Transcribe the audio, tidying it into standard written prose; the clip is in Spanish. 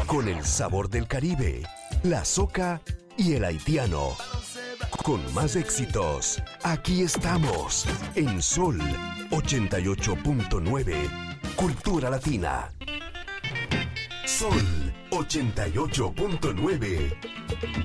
Con el sabor del Caribe, la soca y el haitiano. Con más éxitos, aquí estamos en Sol 88.9, Cultura Latina. Sol 88.9.